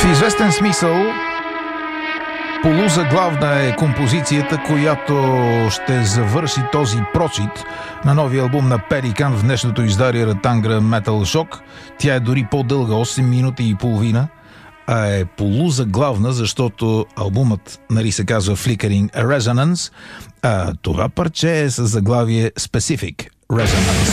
В известен смисъл полузаглавна е композицията, която ще завърши този прочит на новия албум на Pelican в днешното издание Ратангра Metal Shock. Тя е дори по-дълга, 8 минути и половина, а е полузаглавна, защото албумът, нали, се казва Flickering Resonance, а това парче е с заглавие Specific Resonance.